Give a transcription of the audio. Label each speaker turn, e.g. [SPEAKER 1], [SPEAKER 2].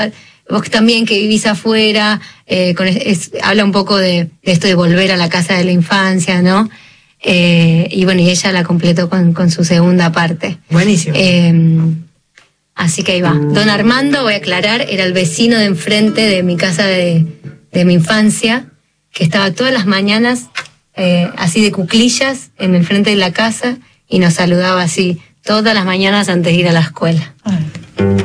[SPEAKER 1] Vos también que vivís afuera, habla un poco de esto de volver a la casa de la infancia, ¿no? Y bueno, y ella la completó con su segunda parte.
[SPEAKER 2] Buenísimo.
[SPEAKER 1] Así que ahí va. Don Armando, voy a aclarar, era el vecino de enfrente de mi casa de mi infancia, que estaba todas las mañanas así de cuclillas en el frente de la casa y nos saludaba así todas las mañanas antes de ir a la escuela.